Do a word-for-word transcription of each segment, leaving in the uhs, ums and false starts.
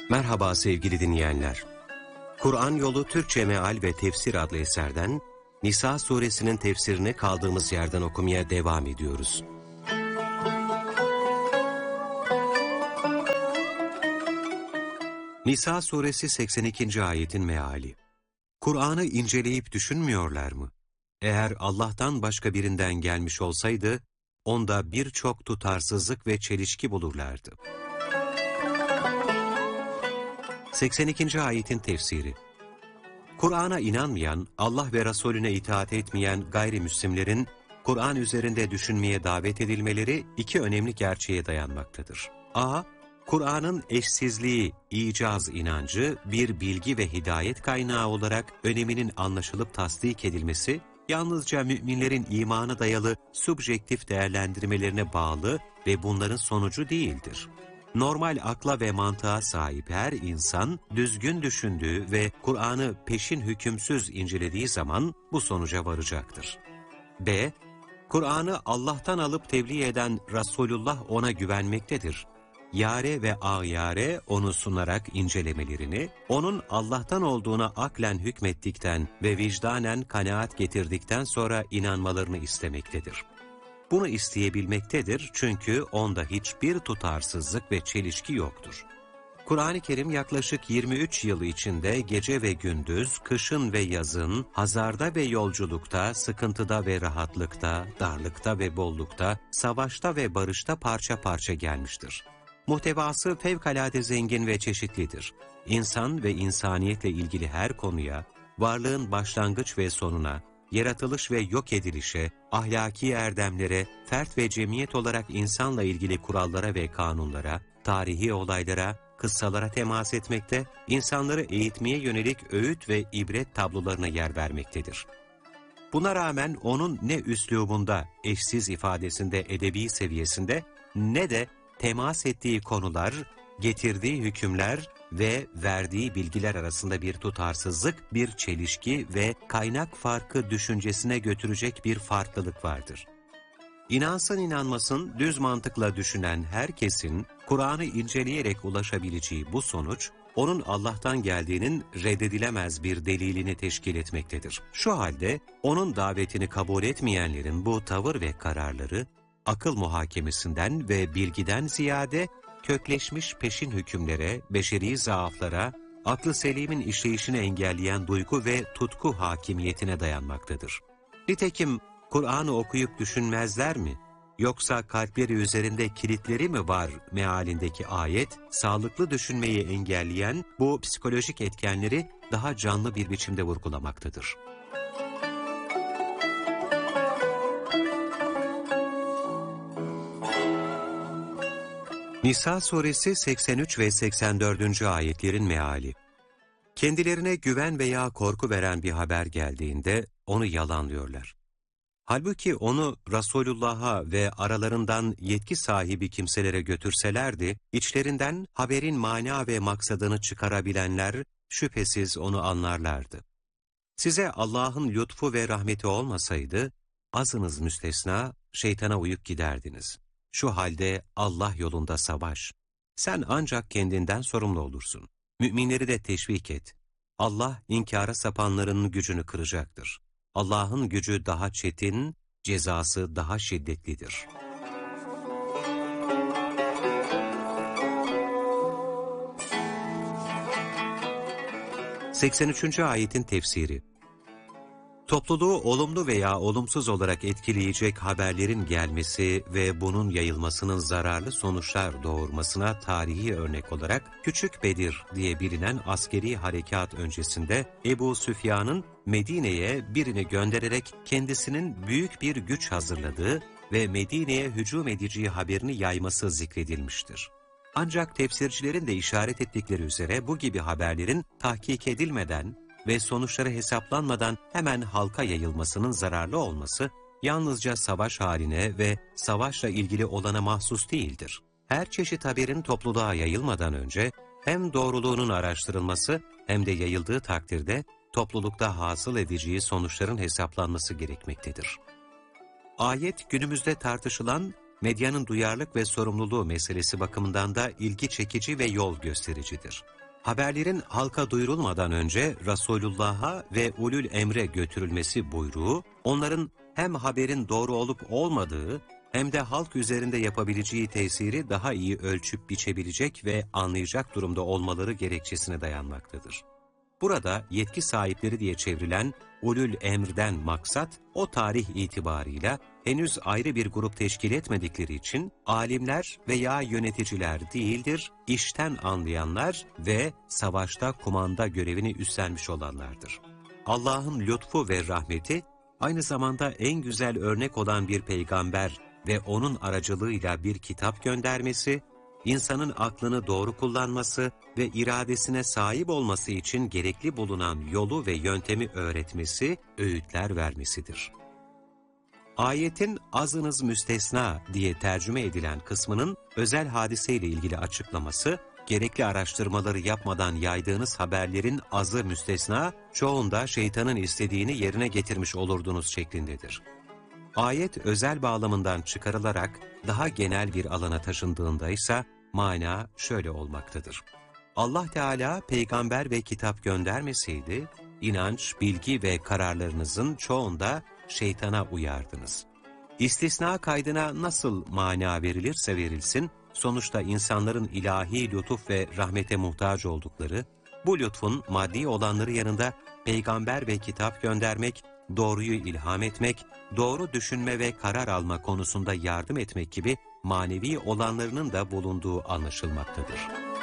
Merhaba sevgili dinleyenler. Kur'an Yolu Türkçe Meal ve Tefsir adlı eserden Nisa suresinin tefsirini kaldığımız yerden okumaya devam ediyoruz. Nisa suresi seksen ikinci ayetin meali. Kur'an'ı inceleyip düşünmüyorlar mı? Eğer Allah'tan başka birinden gelmiş olsaydı, onda birçok tutarsızlık ve çelişki bulurlardı. seksen ikinci ayetin tefsiri. Kur'an'a inanmayan, Allah ve Resulüne itaat etmeyen gayrimüslimlerin Kur'an üzerinde düşünmeye davet edilmeleri iki önemli gerçeğe dayanmaktadır. A. Kur'an'ın eşsizliği, icaz inancı bir bilgi ve hidayet kaynağı olarak öneminin anlaşılıp tasdik edilmesi, yalnızca müminlerin imana dayalı subjektif değerlendirmelerine bağlı ve bunların sonucu değildir. Normal akla ve mantığa sahip her insan, düzgün düşündüğü ve Kur'an'ı peşin hükümsüz incelediği zaman bu sonuca varacaktır. B. Kur'an'ı Allah'tan alıp tebliğ eden Resulullah ona güvenmektedir. Yare ve ağyare onu sunarak incelemelerini, onun Allah'tan olduğuna aklen hükmettikten ve vicdanen kanaat getirdikten sonra inanmalarını istemektedir. Bunu isteyebilmektedir çünkü onda hiçbir tutarsızlık ve çelişki yoktur. Kur'an-ı Kerim yaklaşık yirmi üç yıl içinde gece ve gündüz, kışın ve yazın, hazarda ve yolculukta, sıkıntıda ve rahatlıkta, darlıkta ve bollukta, savaşta ve barışta parça parça gelmiştir. Muhtevası fevkalade zengin ve çeşitlidir. İnsan ve insaniyetle ilgili her konuya, varlığın başlangıç ve sonuna, yaratılış ve yok edilişe, ahlaki erdemlere, fert ve cemiyet olarak insanla ilgili kurallara ve kanunlara, tarihi olaylara, kıssalara temas etmekte, insanları eğitmeye yönelik öğüt ve ibret tablolarına yer vermektedir. Buna rağmen onun ne üslubunda, eşsiz ifadesinde, edebi seviyesinde, ne de temas ettiği konular, getirdiği hükümler ve verdiği bilgiler arasında bir tutarsızlık, bir çelişki ve kaynak farkı düşüncesine götürecek bir farklılık vardır. İnansın inanmasın, düz mantıkla düşünen herkesin Kur'an'ı inceleyerek ulaşabileceği bu sonuç, onun Allah'tan geldiğinin reddedilemez bir delilini teşkil etmektedir. Şu halde onun davetini kabul etmeyenlerin bu tavır ve kararları, akıl muhakemesinden ve bilgiden ziyade kökleşmiş peşin hükümlere, beşeri zaaflara, aklı selimin işleyişini engelleyen duygu ve tutku hakimiyetine dayanmaktadır. Nitekim Kur'an'ı okuyup düşünmezler mi? Yoksa kalpleri üzerinde kilitleri mi var mealindeki ayet, sağlıklı düşünmeyi engelleyen bu psikolojik etkenleri daha canlı bir biçimde vurgulamaktadır. Nisa suresi seksen üç ve seksen dördüncü ayetlerin meali. Kendilerine güven veya korku veren bir haber geldiğinde onu yalanlıyorlar. Halbuki onu Resulullah'a ve aralarından yetki sahibi kimselere götürselerdi, içlerinden haberin mana ve maksadını çıkarabilenler şüphesiz onu anlarlardı. Size Allah'ın lütfu ve rahmeti olmasaydı, azınız müstesna şeytana uyup giderdiniz. Şu halde Allah yolunda savaş. Sen ancak kendinden sorumlu olursun. Müminleri de teşvik et. Allah inkara sapanların gücünü kıracaktır. Allah'ın gücü daha çetin, cezası daha şiddetlidir. seksen üçüncü ayetin tefsiri. Topluluğu olumlu veya olumsuz olarak etkileyecek haberlerin gelmesi ve bunun yayılmasının zararlı sonuçlar doğurmasına tarihi örnek olarak Küçük Bedir diye bilinen askeri harekat öncesinde Ebu Süfyan'ın Medine'ye birini göndererek kendisinin büyük bir güç hazırladığı ve Medine'ye hücum edeceği haberini yayması zikredilmiştir. Ancak tefsircilerin de işaret ettikleri üzere bu gibi haberlerin tahkik edilmeden ve sonuçları hesaplanmadan hemen halka yayılmasının zararlı olması, yalnızca savaş haline ve savaşla ilgili olana mahsus değildir. Her çeşit haberin topluluğa yayılmadan önce hem doğruluğunun araştırılması hem de yayıldığı takdirde toplulukta hasıl edeceği sonuçların hesaplanması gerekmektedir. Ayet günümüzde tartışılan medyanın duyarlılık ve sorumluluğu meselesi bakımından da ilgi çekici ve yol göstericidir. Haberlerin halka duyurulmadan önce Resulullah'a ve ulul emre götürülmesi buyruğu, onların hem haberin doğru olup olmadığı hem de halk üzerinde yapabileceği tesiri daha iyi ölçüp biçebilecek ve anlayacak durumda olmaları gerekçesine dayanmaktadır. Burada yetki sahipleri diye çevrilen ulul emrden maksat, o tarih itibarıyla henüz ayrı bir grup teşkil etmedikleri için alimler veya yöneticiler değildir, işten anlayanlar ve savaşta kumanda görevini üstlenmiş olanlardır. Allah'ın lütfu ve rahmeti, aynı zamanda en güzel örnek olan bir peygamber ve onun aracılığıyla bir kitap göndermesi, insanın aklını doğru kullanması ve iradesine sahip olması için gerekli bulunan yolu ve yöntemi öğretmesi, öğütler vermesidir. Ayetin azınız müstesna diye tercüme edilen kısmının özel hadiseyle ilgili açıklaması, gerekli araştırmaları yapmadan yaydığınız haberlerin azı müstesna, çoğunda şeytanın istediğini yerine getirmiş olurdunuz şeklindedir. Ayet özel bağlamından çıkarılarak daha genel bir alana taşındığında ise mana şöyle olmaktadır. Allah Teala peygamber ve kitap göndermeseydi, inanç, bilgi ve kararlarınızın çoğunda şeytana uyardınız. İstisna kaydına nasıl mana verilirse verilsin, sonuçta insanların ilahi lütuf ve rahmete muhtaç oldukları, bu lütfun maddi olanları yanında peygamber ve kitap göndermek, doğruyu ilham etmek, doğru düşünme ve karar alma konusunda yardım etmek gibi manevi olanlarının da bulunduğu anlaşılmaktadır.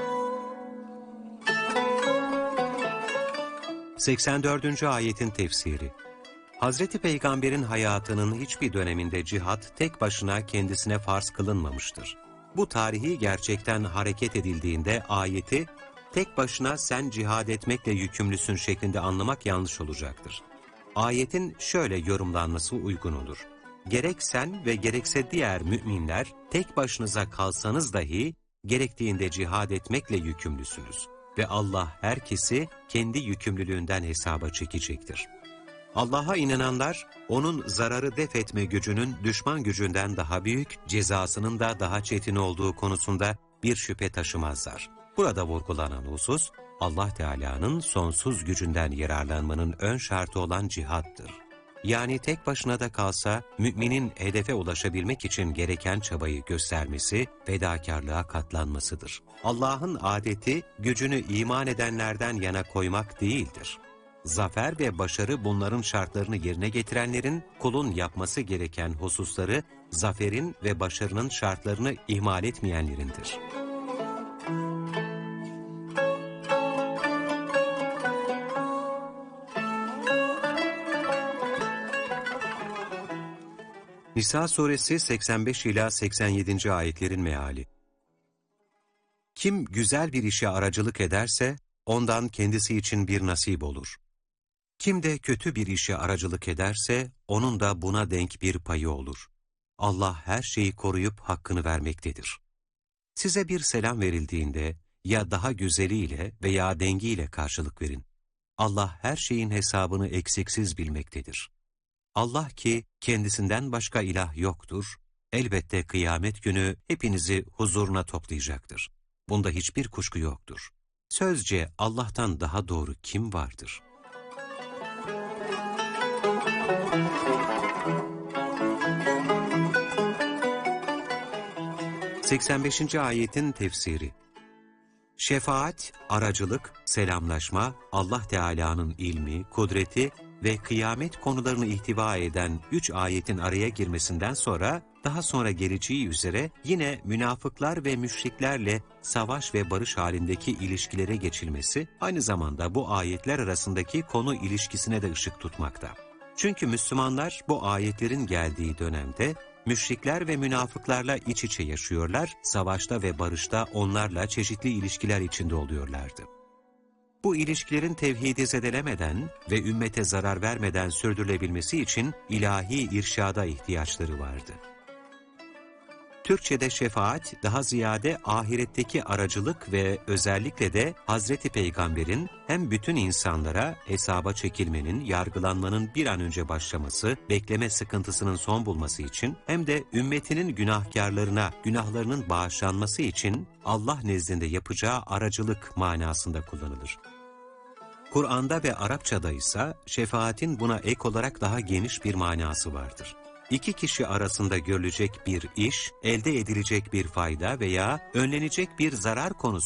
seksen dördüncü ayetin tefsiri. Hazreti Peygamber'in hayatının hiçbir döneminde cihat tek başına kendisine farz kılınmamıştır. Bu tarihi gerçekten hareket edildiğinde ayeti, tek başına sen cihad etmekle yükümlüsün şeklinde anlamak yanlış olacaktır. Ayetin şöyle yorumlanması uygun olur. Gerek sen ve gerekse diğer müminler tek başınıza kalsanız dahi gerektiğinde cihad etmekle yükümlüsünüz. Ve Allah herkesi kendi yükümlülüğünden hesaba çekecektir. Allah'a inananlar, onun zararı def etme gücünün düşman gücünden daha büyük, cezasının da daha çetin olduğu konusunda bir şüphe taşımazlar. Burada vurgulanan husus, Allah Teala'nın sonsuz gücünden yararlanmanın ön şartı olan cihattır. Yani tek başına da kalsa, müminin hedefe ulaşabilmek için gereken çabayı göstermesi, fedakarlığa katlanmasıdır. Allah'ın adeti, gücünü iman edenlerden yana koymak değildir. Zafer ve başarı bunların şartlarını yerine getirenlerin, kulun yapması gereken hususları, zaferin ve başarının şartlarını ihmal etmeyenlerindir. Nisa suresi seksen beş ila seksen yedinci ayetlerin meali. Kim güzel bir işe aracılık ederse, ondan kendisi için bir nasip olur. Kim de kötü bir işe aracılık ederse, onun da buna denk bir payı olur. Allah her şeyi koruyup hakkını vermektedir. Size bir selam verildiğinde, ya daha güzeliyle veya dengiyle karşılık verin. Allah her şeyin hesabını eksiksiz bilmektedir. Allah ki kendisinden başka ilah yoktur, elbette kıyamet günü hepinizi huzuruna toplayacaktır. Bunda hiçbir kuşku yoktur. Sözce Allah'tan daha doğru kim vardır? seksen beşinci ayetin tefsiri. Şefaat, aracılık, selamlaşma, Allah Teala'nın ilmi, kudreti ve kıyamet konularını ihtiva eden üç ayetin araya girmesinden sonra, daha sonra geleceği üzere yine münafıklar ve müşriklerle savaş ve barış halindeki ilişkilere geçilmesi, aynı zamanda bu ayetler arasındaki konu ilişkisine de ışık tutmakta. Çünkü Müslümanlar bu ayetlerin geldiği dönemde, müşrikler ve münafıklarla iç içe yaşıyorlar, savaşta ve barışta onlarla çeşitli ilişkiler içinde oluyorlardı. Bu ilişkilerin tevhidi zedelemeden ve ümmete zarar vermeden sürdürülebilmesi için ilahi irşada ihtiyaçları vardı. Türkçe'de şefaat daha ziyade ahiretteki aracılık ve özellikle de Hazreti Peygamber'in hem bütün insanlara hesaba çekilmenin, yargılanmanın bir an önce başlaması, bekleme sıkıntısının son bulması için hem de ümmetinin günahkarlarına günahlarının bağışlanması için Allah nezdinde yapacağı aracılık manasında kullanılır. Kur'an'da ve Arapça'da ise şefaatin buna ek olarak daha geniş bir manası vardır. İki kişi arasında görülecek bir iş, elde edilecek bir fayda veya önlenecek bir zarar konusu